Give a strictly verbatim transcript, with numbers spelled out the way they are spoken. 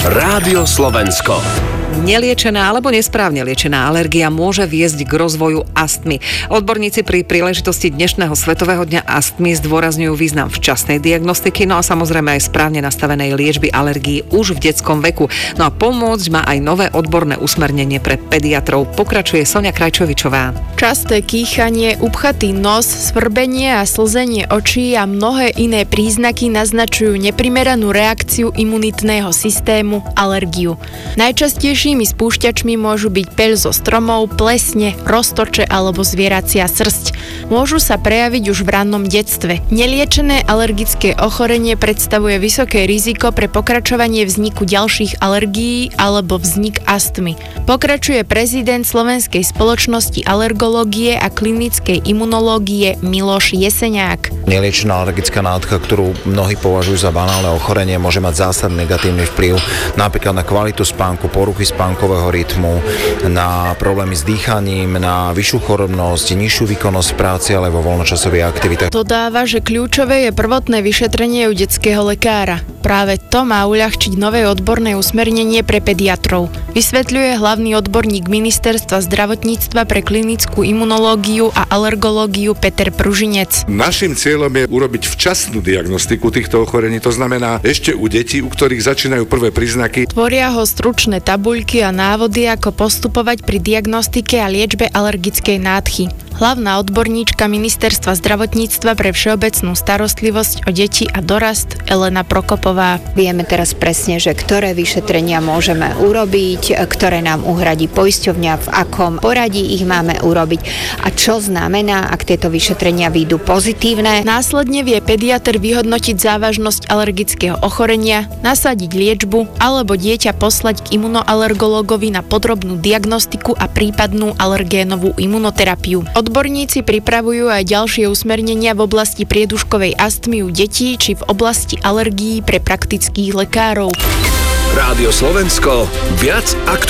Rádio Slovensko. Neliečená alebo nesprávne liečená alergia môže viesť k rozvoju astmy. Odborníci pri príležitosti dnešného Svetového dňa astmy zdôrazňujú význam včasnej diagnostiky, no a samozrejme aj správne nastavenej liečby alergií už v detskom veku. No a pomôcť má aj nové odborné usmernenie pre pediatrov. Pokračuje Sonia Krajčovičová. Časté kýchanie, upchatý nos, svrbenie a slzenie očí a mnohé iné príznaky naznačujú neprimeranú reakciu imunitného systému, alergiu. Najčastejšími spúšťačmi môžu byť peľ zo stromov, plesne, roztoče alebo zvieracia srsť. Môžu sa prejaviť už v rannom detstve. Neliečené alergické ochorenie predstavuje vysoké riziko pre pokračovanie vzniku ďalších alergií alebo vznik astmy. Pokračuje prezident Slovenskej spoločnosti alergológie a klinickej imunológie Miloš Jeseniak. Neliečená alergická nádcha, ktorú mnohí považujú za banálne ochorenie, môže mať zásadný negatívny vplyv napríklad na kvalitu spánku, poruchy spánkového rytmu, na problémy s dýchaním, na vyššiu chorobnosť, nižšiu výkonnosť v práci ale vo voľnočasových aktivitách. Dodáva, že kľúčové je prvotné vyšetrenie u detského lekára. Práve to má uľahčiť nové odborné usmernenie pre pediatrov. Vysvetľuje hlavný odborník Ministerstva zdravotníctva pre klinickú imunológiu a alergológiu Peter Pružinec. Naším cieľom je urobiť včasnú diagnostiku týchto ochorení, to znamená ešte u detí, u ktorých začínajú prvé príznaky. Tvoria ho stručné tabuľky a návody, ako postupovať pri diagnostike a liečbe alergickej nádchy. Hlavná odborníčka Ministerstva zdravotníctva pre všeobecnú starostlivosť o deti a dorast Elena Prokopová. Vieme teraz presne, že ktoré vyšetrenia môžeme urobiť, ktoré nám uhradí poisťovňa, v akom poradí ich máme urobiť a čo znamená, ak tieto vyšetrenia výjdu pozitívne. Následne vie pediater vyhodnotiť závažnosť alergického ochorenia, nasadiť liečbu alebo dieťa poslať k imunoalergológovi na podrobnú diagnostiku a prípadnú alergénovú imunoterapiu. Odborníci pripravujú aj ďalšie usmernenia v oblasti prieduškovej astmy u detí či v oblasti alergií pre praktických lekárov. Rádio Slovensko. Viac aktuálne.